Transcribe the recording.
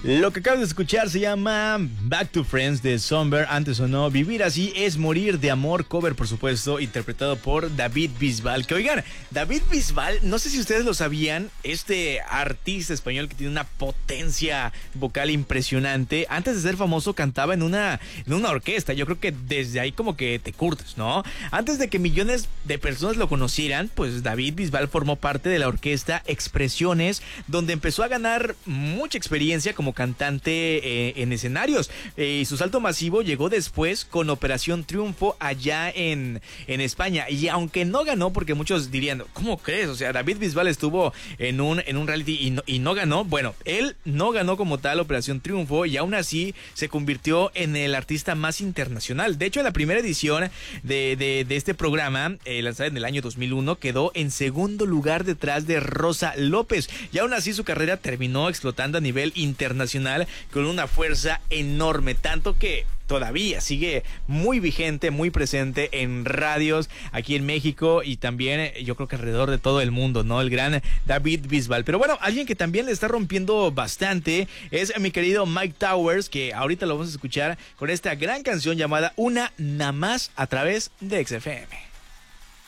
Lo que acabas de escuchar se llama Back to Friends de Somber. Antes o no, Vivir así es morir de amor. Cover, por supuesto, interpretado por David Bisbal. Que oigan, David Bisbal, no sé si ustedes lo sabían, este artista español que tiene una potencia vocal impresionante. Antes de ser famoso cantaba en una orquesta. Yo creo que desde ahí como que te curtes, ¿no? Antes de que millones de personas lo conocieran, pues David Bisbal formó parte de la orquesta Expresiones, donde empezó a ganar mucha experiencia como cantante en escenarios. Y su salto masivo llegó después con Operación Triunfo allá en España. Y aunque no ganó, porque muchos dirían, ¿cómo crees? O sea, David Bisbal estuvo en un reality y no ganó. Bueno, él no ganó como tal Operación Triunfo y aún así se convirtió en el artista más internacional. De hecho, en la primera edición de este programa, lanzada en el año 2001, quedó en segundo lugar detrás de Rosa López. Y aún así su carrera terminó explotando a nivel internacional con una fuerza enorme, tanto que todavía sigue muy vigente, muy presente en radios aquí en México y también yo creo que alrededor de todo el mundo, ¿no? El gran David Bisbal. Pero bueno, alguien que también le está rompiendo bastante es mi querido Mike Towers, que ahorita lo vamos a escuchar con esta gran canción llamada Una Nada Más a través de XFM.